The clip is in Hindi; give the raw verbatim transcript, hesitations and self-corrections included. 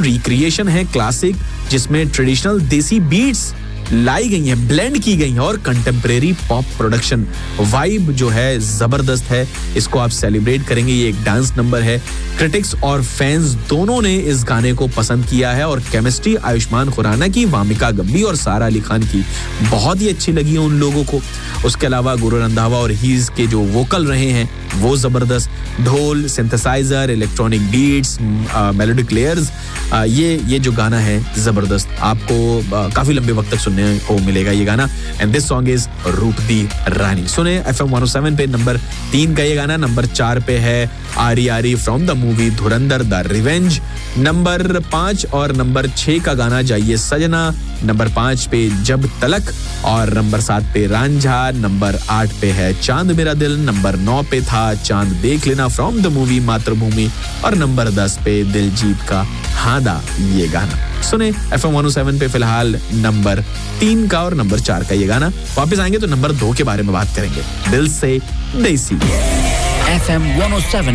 रिक्रिएशन है क्लासिक, जिसमें ट्रेडिशनल देसी बीट्स लाई गई हैं, ब्लेंड की गई हैं, और कंटेम्परेरी पॉप प्रोडक्शन वाइब जो है जबरदस्त है। इसको आप सेलिब्रेट करेंगे, ये एक डांस नंबर है। क्रिटिक्स और फैंस दोनों ने इस गाने को पसंद किया है और केमिस्ट्री आयुष्मान खुराना की, वामिका गब्बी और सारा अली खान की बहुत ही अच्छी लगी है उन लोगों को। उसके अलावा गुरु रंधावा और हीज के जो वोकल रहे हैं वो जबरदस्त, ढोल, synthesiser, electronic beats, melodic layers, ये ये जो गाना है जबरदस्त, आपको आ, काफी लंबे वक्त तक सुनने को मिलेगा ये गाना। एंड दिस सॉन्ग इज रूप दी रानी। सुने एफएम वन ओ सेवन पे नंबर तीन का ये गाना। नंबर चार पे है आरी आरी from the movie Dhurandhar the revenge. Number पांच और नंबर छह का गाना जाइए सजना। नंबर पांच पे जब तलक और नंबर सात पे रांझा। नंबर आठ पे है चांद मेरा दिल। नंबर नौ पे था चांद देख लेना फ्रॉम द मूवी मातृभूमि। और नंबर दस पे दिलजीत का हादा ये गाना। सुने एफएम वन ओ सेवन पे फिलहाल नंबर तीन का और नंबर चार का ये गाना। वापस आएंगे तो नंबर दो के बारे में बात करेंगे, दिल से देसी। FM one O seven